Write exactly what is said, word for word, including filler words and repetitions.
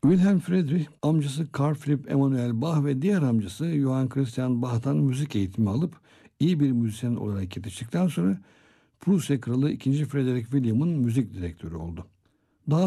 Wilhelm Friedrich, amcası Carl Philipp Emanuel Bach ve diğer amcası Johann Christian Bach'tan müzik eğitimi alıp iyi bir müzisyen olarak yetiştikten sonra Prusya Kralı ikinci. Frederick William'ın müzik direktörü oldu.